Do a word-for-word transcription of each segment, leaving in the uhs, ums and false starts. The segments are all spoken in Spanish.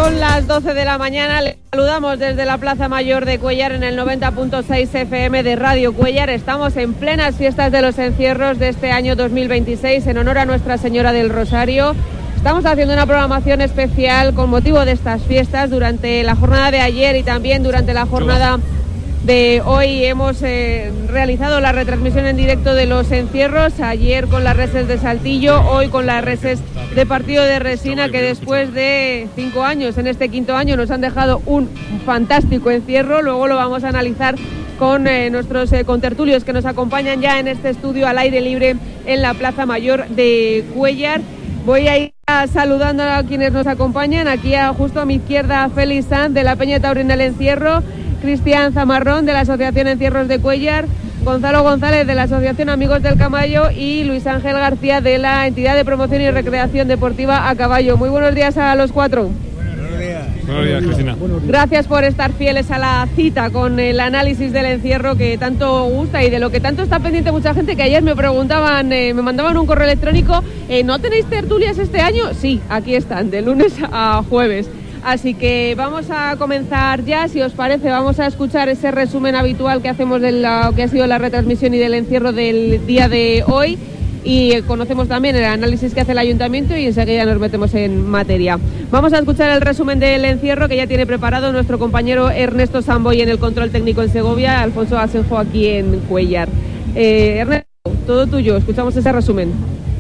Son las doce de la mañana, les saludamos desde la Plaza Mayor de Cuéllar en el noventa punto seis F M de Radio Cuéllar. Estamos en plenas fiestas de los encierros de este año dos mil veintiséis en honor a Nuestra Señora del Rosario. Estamos haciendo una programación especial con motivo de estas fiestas. Durante la jornada de ayer y también durante la jornada de hoy hemos eh, realizado la retransmisión en directo de los encierros, ayer con las reses de Saltillo, hoy con las reses de Partido de Resina, que después de cinco años, en este quinto año, nos han dejado un fantástico encierro. Luego lo vamos a analizar con eh, nuestros eh, contertulios que nos acompañan ya en este estudio al aire libre en la Plaza Mayor de Cuéllar. Voy a ir saludando a quienes nos acompañan. Aquí a, justo a mi izquierda, Félix Sanz de la Peña Taurina del Encierro, Cristian Zamarrón de la Asociación Encierros de Cuéllar, Gonzalo González de la Asociación Amigos del Caballo y Luis Ángel García de la Entidad de Promoción y Recreación Deportiva A Caballo. Muy buenos días a los cuatro. Buenos días. Buenos días, Cristina. Gracias por estar fieles a la cita con el análisis del encierro que tanto gusta y de lo que tanto está pendiente mucha gente, que ayer me preguntaban, eh, me mandaban un correo electrónico, eh, ¿no tenéis tertulias este año? Sí, aquí están, de lunes a jueves. Así que vamos a comenzar ya, si os parece, vamos a escuchar ese resumen habitual que hacemos de lo que ha sido la retransmisión y del encierro del día de hoy, y conocemos también el análisis que hace el ayuntamiento y enseguida nos metemos en materia. Vamos a escuchar el resumen del encierro que ya tiene preparado nuestro compañero Ernesto Samboy en el control técnico en Segovia, Alfonso Asenjo aquí en Cuéllar. Eh, Ernesto, todo tuyo, escuchamos ese resumen.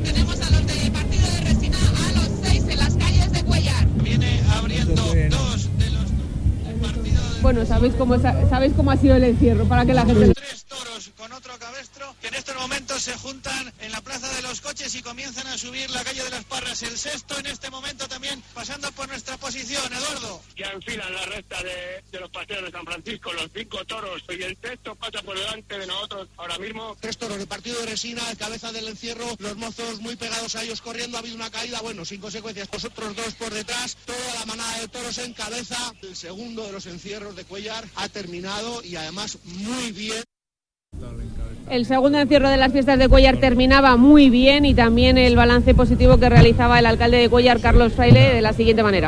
Bueno, sabéis cómo, sabéis cómo ha sido el encierro, para que la gente... Tres toros con otro cabestro que en estos momentos se juntan en la Plaza de los Coches y comienzan a subir la calle de las Parras. El sexto en este momento también pasando por nuestra posición, Eduardo. Ya enfilan la recta de, de los paseos de San Francisco, los cinco toros, y el sexto pasa por delante de nosotros ahora mismo. Tres toros de Partido de Resina, cabeza del encierro, los mozos muy pegados a ellos corriendo, ha habido una caída, bueno, sin consecuencias. Los otros dos por detrás, toda la manada de toros en cabeza. El segundo de los encierros de Cuéllar ha terminado y además muy bien. El segundo encierro de las fiestas de Cuéllar terminaba muy bien, y también el balance positivo que realizaba el alcalde de Cuéllar, Carlos Fraile, de la siguiente manera.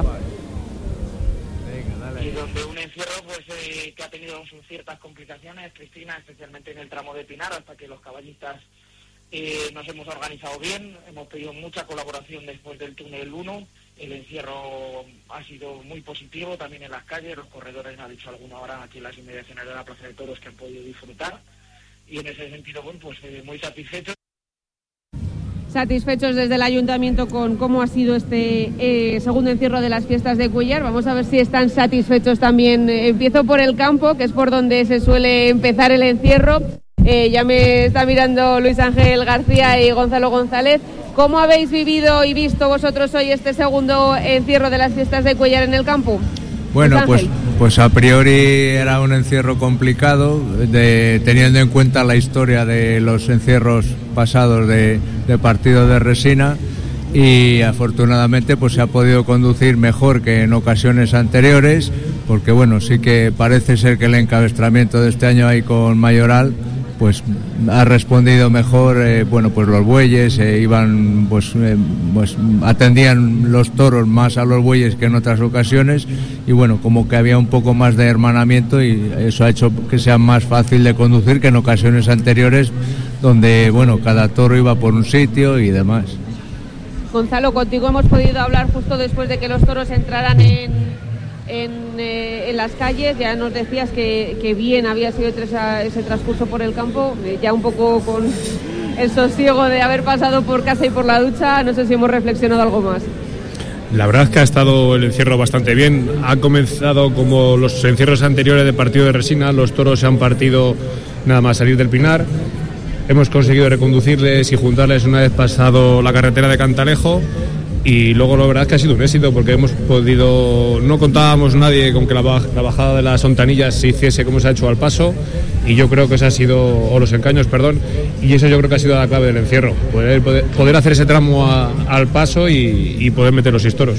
Y donde un encierro pues eh, que ha tenido sus ciertas complicaciones, Cristina, especialmente en el tramo de Pinar, hasta que los caballistas eh, nos hemos organizado bien, hemos pedido mucha colaboración después del túnel uno. El encierro ha sido muy positivo también en las calles, los corredores, ha dicho alguna hora aquí en las inmediaciones de la Plaza de Toros, que han podido disfrutar, y en ese sentido, bueno, pues eh, muy satisfechos. Satisfechos desde el ayuntamiento con cómo ha sido este eh, segundo encierro de las fiestas de Cuéllar. Vamos a ver si están satisfechos también. Eh, empiezo por el campo, que es por donde se suele empezar el encierro. Eh, ya me está mirando Luis Ángel García y Gonzalo González. ¿Cómo habéis vivido y visto vosotros hoy este segundo encierro de las fiestas de Cuéllar en el campo? Bueno, pues, pues a priori era un encierro complicado, de, teniendo en cuenta la historia de los encierros pasados de, de Partido de Resina, y afortunadamente pues se ha podido conducir mejor que en ocasiones anteriores, porque bueno, sí que parece ser que el encabestramiento de este año ahí con Mayoral pues ha respondido mejor. Eh, bueno, pues los bueyes eh, iban, pues, eh, pues atendían los toros más a los bueyes que en otras ocasiones, y bueno, como que había un poco más de hermanamiento, y eso ha hecho que sea más fácil de conducir que en ocasiones anteriores, donde bueno, cada toro iba por un sitio y demás. Gonzalo, contigo hemos podido hablar justo después de que los toros entraran en, en, eh, en las calles. Ya nos decías que, que bien había sido ese transcurso por el campo, eh, ya un poco con el sosiego de haber pasado por casa y por la ducha. No sé si hemos reflexionado algo más. La verdad es que ha estado el encierro bastante bien. Ha comenzado como los encierros anteriores de Partido de Resina. Los toros se han partido nada más salir del Pinar. Hemos conseguido reconducirles y juntarles una vez pasado la carretera de Cantalejo, y luego la verdad es que ha sido un éxito, porque hemos podido, no contábamos nadie con que la, baj, la bajada de las Hontanillas se hiciese como se ha hecho al paso, y yo creo que esa ha sido, o los encaños, perdón, y eso yo creo que ha sido la clave del encierro, poder, poder, poder hacer ese tramo a, al paso y, y poder meter los seis toros.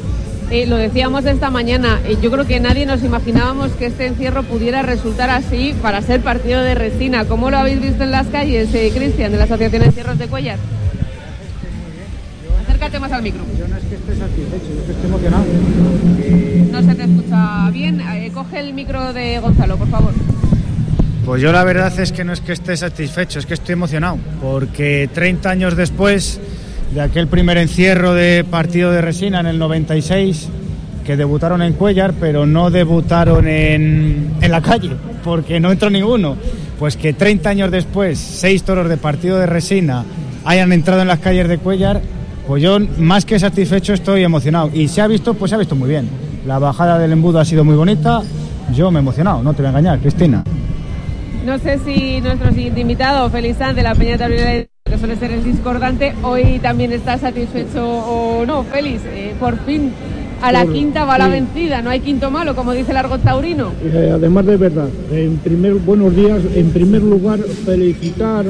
Eh, lo decíamos esta mañana, eh, yo creo que nadie nos imaginábamos que este encierro pudiera resultar así para ser Partido de Resina. ¿Cómo lo habéis visto en las calles, eh, Cristian, de la Asociación Encierros de Cuéllar? Acércate más al micro. Yo no es que esté satisfecho, yo es que estoy emocionado. No se te escucha bien. Eh, coge el micro de Gonzalo, por favor. Pues yo la verdad es que no es que esté satisfecho, es que estoy emocionado, porque treinta años después de aquel primer encierro de partido de Resina en el noventa y seis, que debutaron en Cuéllar, pero no debutaron en, en la calle, porque no entró ninguno, pues que treinta años después, seis toros de partido de Resina hayan entrado en las calles de Cuéllar, pues yo más que satisfecho estoy emocionado, y se ha visto, pues se ha visto muy bien. La bajada del embudo ha sido muy bonita, yo me he emocionado, no te voy a engañar, Cristina. No sé si nuestro siguiente invitado, Félix Sanz, de la Peña Taurina, que suele ser el discordante, hoy también está satisfecho o no. Félix, eh, por fin a la por, quinta va sí. la vencida, no hay quinto malo, como dice el argot taurino. Eh, además de verdad, en primer, buenos días, en primer lugar felicitar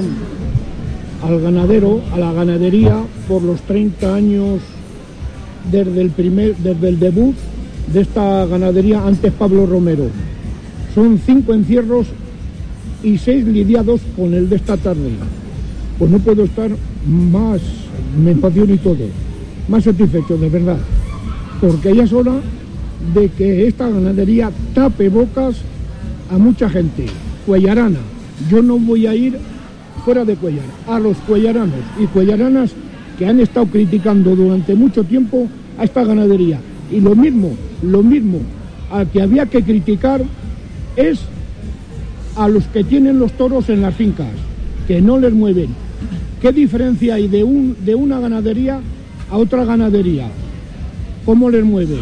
al ganadero, a la ganadería, por los treinta años desde el, primer, desde el debut de esta ganadería ante Pablo Romero. Son cinco encierros y seis lidiados con el de esta tarde. Pues no puedo estar más, me emociono y todo, más satisfecho, de verdad, porque ya es hora de que esta ganadería tape bocas a mucha gente cuellarana. Yo no voy a ir fuera de Cuéllar, a los cuellaranos y cuellaranas que han estado criticando durante mucho tiempo a esta ganadería. Y lo mismo, lo mismo al que había que criticar es a los que tienen los toros en las fincas, que no les mueven. ¿Qué diferencia hay de, un, de una ganadería a otra ganadería? ¿Cómo les mueven?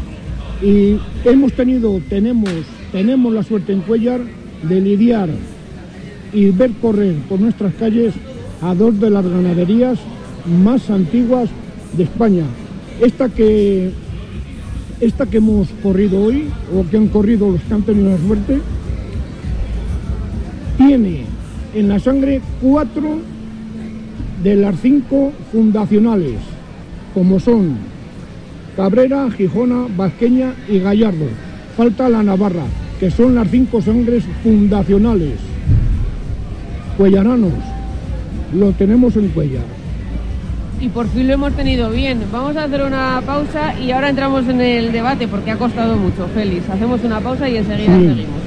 Y hemos tenido, tenemos, tenemos la suerte en Cuéllar de lidiar y ver correr por nuestras calles a dos de las ganaderías más antiguas de España. Esta que, esta que hemos corrido hoy, o que han corrido los que han tenido la suerte, tiene en la sangre cuatro de las cinco fundacionales, como son Cabrera, Gijona, Vasqueña y Gallardo. Falta la Navarra, que son las cinco sangres fundacionales. Cuellaranos, lo tenemos en Cuéllar. Y por fin lo hemos tenido bien. Vamos a hacer una pausa y ahora entramos en el debate, porque ha costado mucho, Félix. Hacemos una pausa y enseguida sí. seguimos.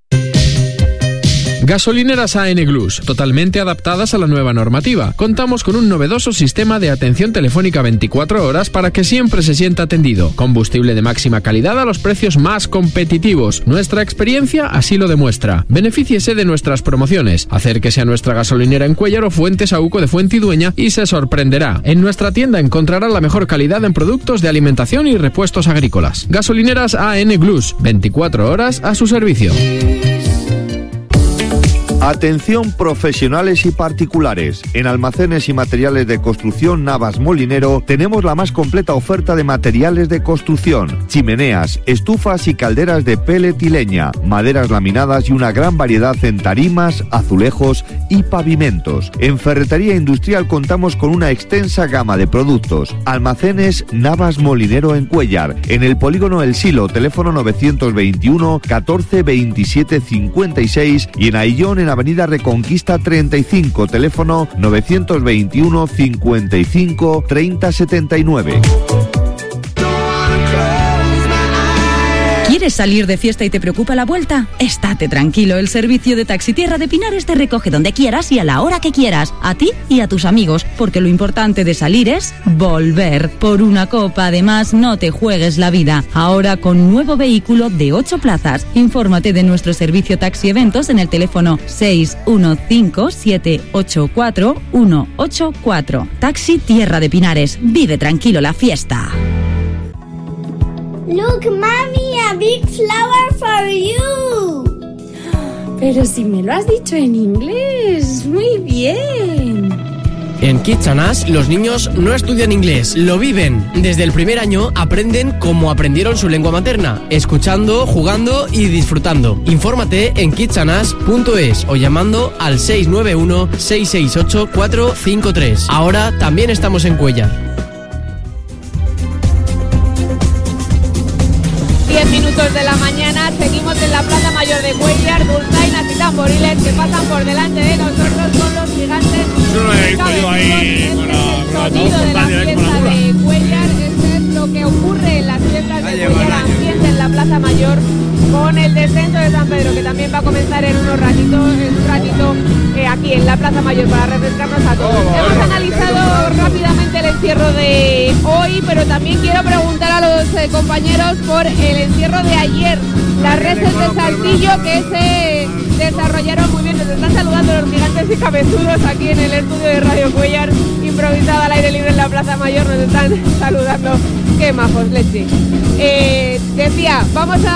Gasolineras A N Glus, totalmente adaptadas a la nueva normativa. Contamos con un novedoso sistema de atención telefónica veinticuatro horas para que siempre se sienta atendido. Combustible de máxima calidad a los precios más competitivos. Nuestra experiencia así lo demuestra. Benefíciese de nuestras promociones. Acérquese a nuestra gasolinera en Cuéllar o Fuentesauco de Fuentidueña y se sorprenderá. En nuestra tienda encontrará la mejor calidad en productos de alimentación y repuestos agrícolas. Gasolineras A N Glus, veinticuatro horas a su servicio. Atención profesionales y particulares. En Almacenes y Materiales de Construcción Navas Molinero tenemos la más completa oferta de materiales de construcción: chimeneas, estufas y calderas de pellet y leña, maderas laminadas y una gran variedad en tarimas, azulejos y pavimentos. En Ferretería Industrial contamos con una extensa gama de productos. Almacenes Navas Molinero en Cuéllar, en el Polígono El Silo, teléfono novecientos veintiuno, catorce, veintisiete, cincuenta y seis, y en Aillón, en Avenida Reconquista treinta y cinco, teléfono novecientos veintiuno, cincuenta y cinco, treinta, setenta y nueve. ¿Quieres salir de fiesta y te preocupa la vuelta? Estate tranquilo, el servicio de Taxi Tierra de Pinares te recoge donde quieras y a la hora que quieras, a ti y a tus amigos, porque lo importante de salir es volver. Por una copa, además, no te juegues la vida. Ahora con nuevo vehículo de ocho plazas. Infórmate de nuestro servicio Taxi Eventos en el teléfono seis uno cinco, siete ocho cuatro, uno ocho cuatro. Taxi Tierra de Pinares. Vive tranquilo la fiesta. Look, Mommy, a big flower for you. Pero si me lo has dicho en inglés, muy bien. En Kids and Us, los niños no estudian inglés, lo viven. Desde el primer año aprenden como aprendieron su lengua materna, escuchando, jugando y disfrutando. Infórmate en kids and us punto es o llamando al seis nueve uno, seis seis ocho, cuatro cinco tres. Ahora también estamos en Cuéllar. diez minutos de la mañana, seguimos en la Plaza Mayor de Cuéllar, dulzainas y tamboriles que pasan por delante de nosotros con los gigantes. Yo no he visto yo ahí para sonido de la fiesta de Cuéllar. Este es lo que ocurre en las fiestas de Cuéllar, ambiente en la Plaza Mayor, con el descenso de San Pedro, que también va a comenzar en unos ratitos, en un ratito eh, aquí en la Plaza Mayor, para refrescarnos a todos. Hemos analizado rápidamente el encierro de hoy, pero también quiero preguntar a los eh, compañeros por el encierro de ayer, las reses de Saltillo que se desarrollaron muy bien. Nos están saludando los gigantes y cabezudos aquí en el estudio de Radio Cuéllar, improvisado al aire libre en la Plaza Mayor. Nos están saludando. Qué majos, leche. Eh, decía, vamos a